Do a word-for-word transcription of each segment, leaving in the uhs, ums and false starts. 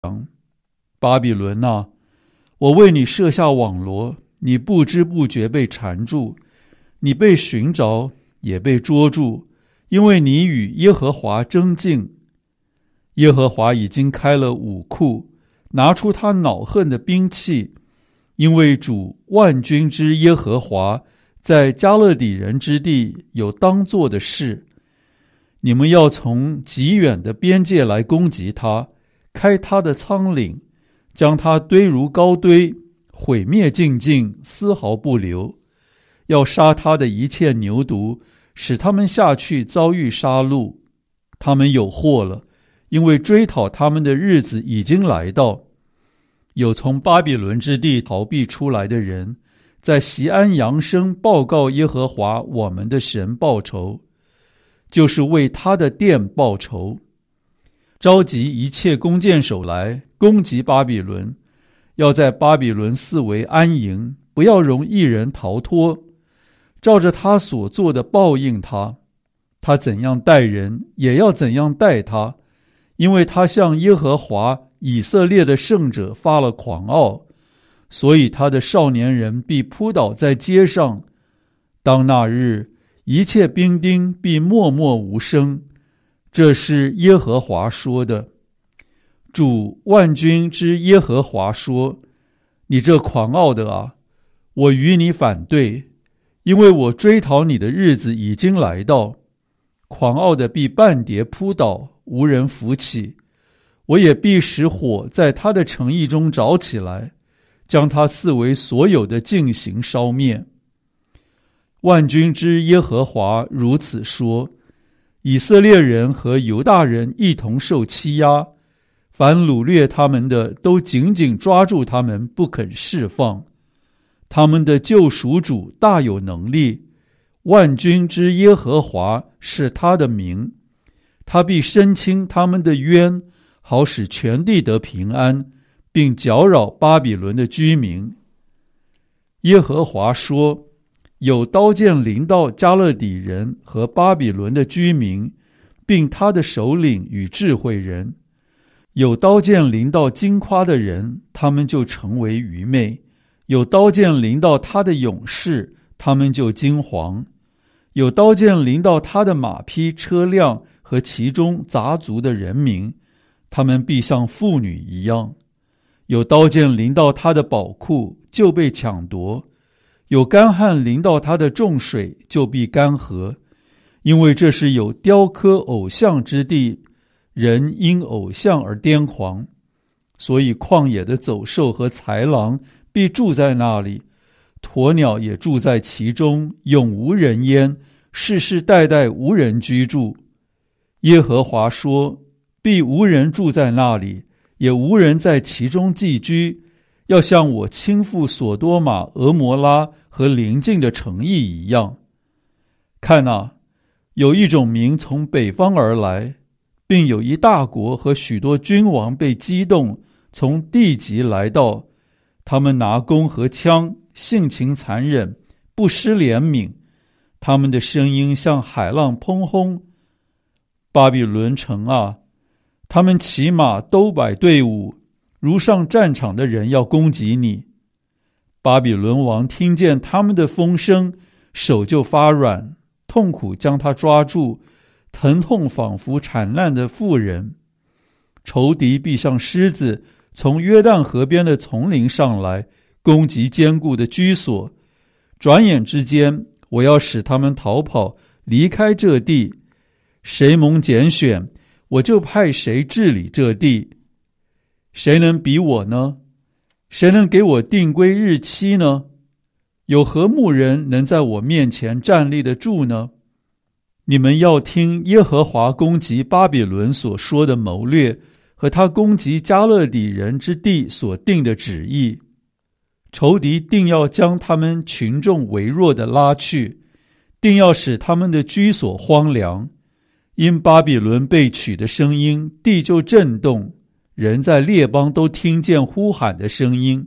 巴比伦啊，我为你设下网罗，你不知不觉被缠住，你被寻着，也被捉住，因为你与耶和华争竞。耶和华已经开了武库，拿出他恼恨的兵器，因为主万军之耶和华在加勒底人之地有当做的事。你们要从极远的边界来攻击他，开他的仓廪，将他堆如高堆，毁灭尽尽，丝毫不留。要杀他的一切牛犊，使他们下去遭遇杀戮。他们有祸了，因为追讨他们的日子已经来到。有从巴比伦之地逃避出来的人，在锡安扬声报告耶和华我们的神报仇，就是为他的殿报仇。召集一切弓箭手来攻击巴比伦，要在巴比伦四围安营，不要容一人逃脱，照着他所做的报应他。他怎样待人，也要怎样待他，因为他向耶和华以色列的圣者发了狂傲，所以他的少年人必扑倒在街上。当那日，一切兵丁必默默无声。这是耶和华说的。主万军之耶和华说：你这狂傲的啊，我与你反对，因为我追讨你的日子已经来到。狂傲的必半跌扑倒，无人扶起。我也必使火在他的城邑中着起来，将他四围所有的境行烧灭。万军之耶和华如此说：以色列人和犹大人一同受欺压，凡掳掠他们的都紧紧抓住他们，不肯释放。他们的救赎主大有能力，万军之耶和华是他的名，他必伸清他们的冤，好使全地得平安，并搅扰巴比伦的居民。耶和华说：有刀剑临到加勒底人和巴比伦的居民，并他的首领与智慧人。有刀剑临到矜夸的人，他们就成为愚昧；有刀剑临到他的勇士，他们就惊惶；有刀剑临到他的马匹、车辆和其中杂族的人民，他们必像妇女一样；有刀剑临到他的宝库，就被抢夺；有干旱临到他的众水，就必干涸。因为这是有雕刻偶像之地，人因偶像而癫狂，所以旷野的走兽和豺狼必住在那里，鸵鸟也住在其中，永无人烟，世世代代无人居住。耶和华说：必无人住在那里，也无人在其中寄居，要像我倾覆索多玛、俄摩拉和邻近的城邑一样。看啊，有一种民从北方而来，并有一大国和许多君王被激动，从地极来到。他们拿弓和枪，性情残忍，不施怜悯。他们的声音像海浪砰轰。巴比伦城啊，他们骑马都摆队伍，如上战场的人要攻击你。巴比伦王听见他们的风声，手就发软，痛苦将他抓住，疼痛仿佛产难的妇人。仇敌必像狮子从约旦河边的丛林上来，攻击坚固的居所。转眼之间，我要使他们逃跑，离开这地。谁蒙拣选，我就派谁治理这地。谁能比我呢？谁能给我定规日期呢？有何牧人能在我面前站立得住呢？你们要听耶和华攻击巴比伦所说的谋略，和他攻击加勒底人之地所定的旨意。仇敌定要将他们群众微弱的拉去，定要使他们的居所荒凉。因巴比伦被取的声音，地就震动，人在列邦都听见呼喊的声音。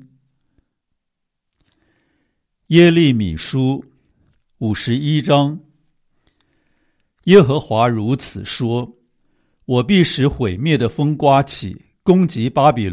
耶利米书五十一章。耶和华如此说：我必使毁灭的风刮起， 攻击巴比